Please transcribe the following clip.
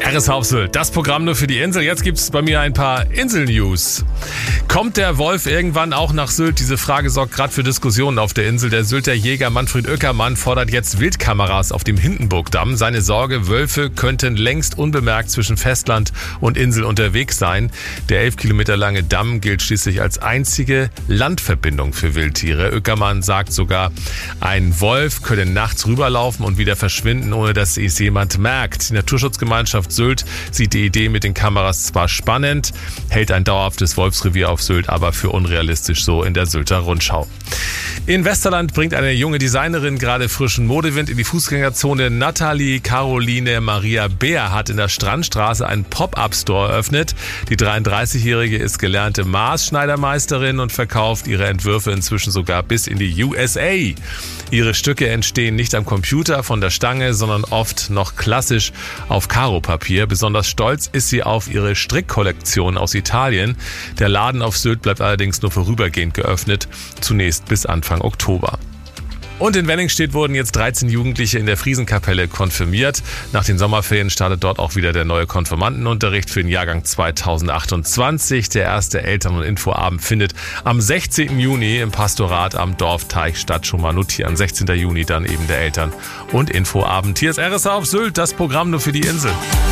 RSH auf Sylt, das Programm nur für die Insel. Jetzt gibt es bei mir ein paar Insel-News. Kommt der Wolf irgendwann auch nach Sylt? Diese Frage sorgt gerade für Diskussionen auf der Insel. Der Sylter Jäger Manfred Oeckermann fordert jetzt Wildkameras auf dem Hindenburgdamm. Seine Sorge, Wölfe könnten längst unbemerkt zwischen Festland und Insel unterwegs sein. Der 11 Kilometer lange Damm gilt schließlich als einzige Landverbindung für Wildtiere. Oeckermann sagt sogar, ein Wolf könne nachts rüberlaufen und wieder verschwinden, ohne dass es jemand merkt. Die Naturschutzgemeinschaft Sylt sieht die Idee mit den Kameras zwar spannend, hält ein dauerhaftes Wolfsrevier auf Sylt aber für unrealistisch, so in der Sylter Rundschau. In Westerland bringt eine junge Designerin gerade frischen Modewind in die Fußgängerzone. Nathalie Caroline Maria Beer hat in der Strandstraße einen Pop-Up-Store eröffnet. Die 33-Jährige ist gelernte Maßschneidermeisterin und verkauft ihre Entwürfe inzwischen sogar bis in die USA. Ihre Stücke entstehen nicht am Computer von der Stange, sondern oft noch klassisch auf Karopapier. Besonders stolz ist sie auf ihre Strickkollektion aus Italien. Der Laden auf Sylt bleibt allerdings nur vorübergehend geöffnet, zunächst bis Anfang Oktober. Und in Wenningstedt wurden jetzt 13 Jugendliche in der Friesenkapelle konfirmiert. Nach den Sommerferien startet dort auch wieder der neue Konfirmandenunterricht für den Jahrgang 2028. Der erste Eltern- und Infoabend findet am 16. Juni im Pastorat am Dorfteich statt. Schon mal notieren. 16. Juni dann eben der Eltern- und Infoabend. Hier ist RSH auf Sylt, das Programm nur für die Insel.